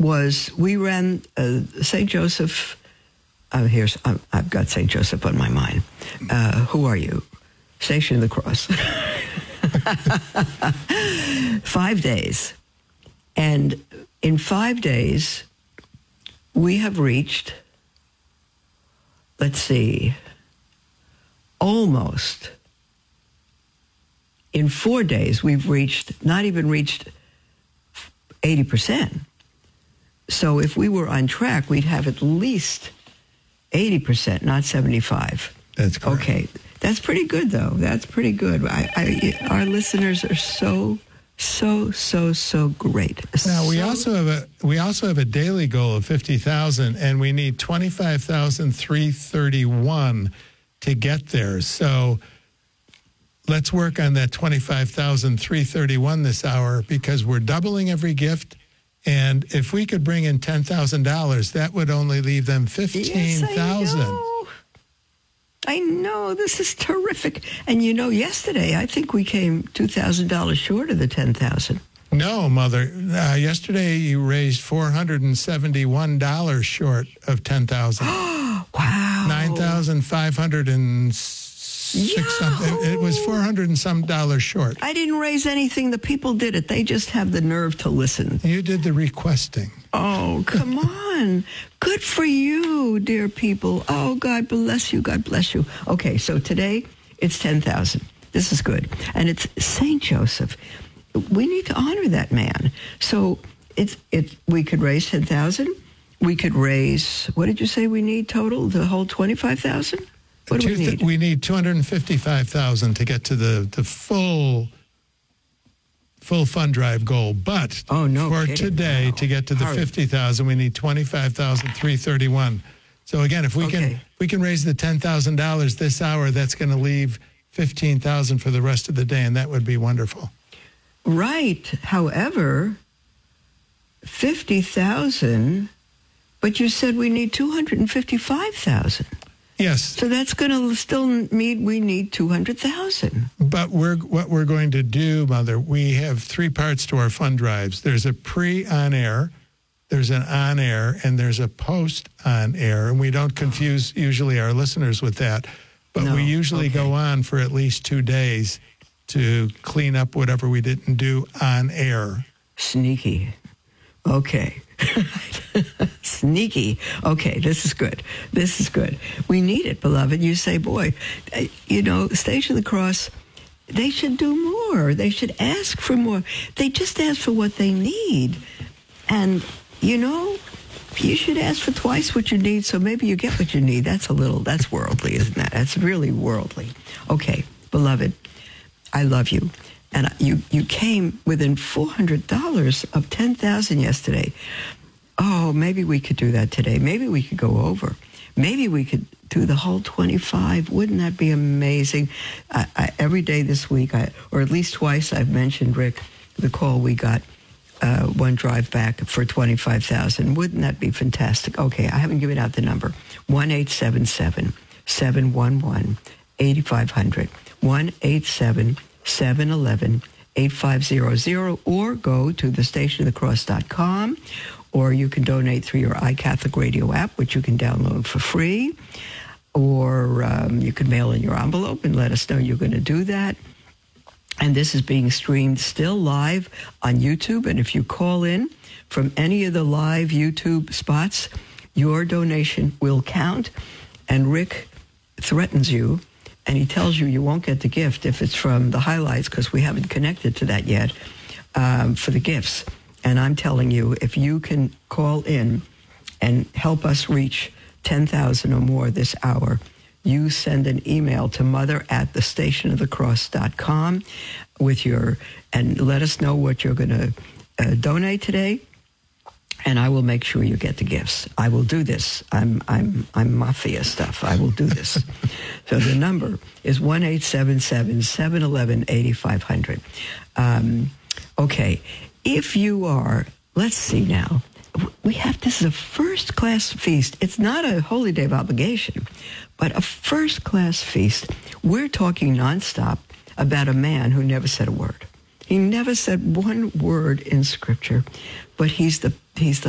was we ran St. Joseph. I've got St. Joseph on my mind. Who are you? Station of the Cross. 5 days. And in 5 days, we have reached, let's see, almost. In 4 days, we've not even reached 80%. So if we were on track, we'd have at least 80%, not 75. That's correct. Okay. That's pretty good, though. That's pretty good. Our listeners are so great. Now we also have a daily goal of 50,000, and we need 25,331 to get there. So let's work on that 25,331 this hour, because we're doubling every gift. And if we could bring in $10,000, that would only leave them 15,000. Yes, I know. This is terrific. And yesterday I think we came $2,000 short of the 10,000. No, Mother. Yesterday you raised $471 short of 10,000. Wow. 9,506. It was $400 and some dollars short. I didn't raise anything. The people did it. They just have the nerve to listen. You did the requesting. Oh, come on. Good for you, dear people. Oh, God bless you. God bless you. Okay, so today it's 10,000. This is good. And it's St. Joseph. We need to honor that man. So we could raise 10,000. We could raise, what did you say we need total? The whole 25,000? What do we need? We need 255,000 to get to the full fund drive goal. But for today, to get to the 50,000, we need 25,331. So again, if we can raise the $10,000 this hour, that's going to leave 15,000 for the rest of the day, and that would be wonderful. Right. However, 50,000, but you said we need 255,000. Yes. So that's going to still mean we need 200,000. But what we're going to do, Mother, we have three parts to our fund drives. There's a pre-on-air, there's an on-air, and there's a post-on-air. And we don't confuse usually our listeners with that. But we usually go on for at least 2 days to clean up whatever we didn't do on air. Sneaky. Okay. Sneaky. Okay, this is good. This is good. We need it, beloved. You say, boy, Station of the Cross, they should do more. They should ask for more. They just ask for what they need. And, you should ask for twice what you need, so maybe you get what you need. That's worldly, isn't that? That's really worldly. Okay, beloved, I love you. And you came within $400 of 10,000 yesterday. Oh, maybe we could do that today. Maybe we could go over. Maybe we could do the whole 25. Wouldn't that be amazing? Every day this week, or at least twice, I've mentioned, Rick, the call we got, one drive back for 25,000. Wouldn't that be fantastic? Okay, I haven't given out the number. 1-877-711-8500. 1-877-711-8500, or go to thestationofthecross.com, or you can donate through your iCatholic Radio app, which you can download for free, or you can mail in your envelope and let us know you're going to do that. And this is being streamed still live on YouTube, and if you call in from any of the live YouTube spots, your donation will count. And Rick threatens you, and he tells you won't get the gift if it's from the highlights, because we haven't connected to that yet, for the gifts. And I'm telling you, if you can call in and help us reach 10,000 or more this hour, you send an email to mother@thestationofthecross.com and let us know what you're going to donate today, and I will make sure you get the gifts. I will do this. I'm mafia stuff. I will do this. So the number is 1-877-711-8500. Okay, if you are, let's see now. This is a first-class feast. It's not a holy day of obligation, but a first-class feast. We're talking nonstop about a man who never said a word. He never said one word in Scripture, but he's the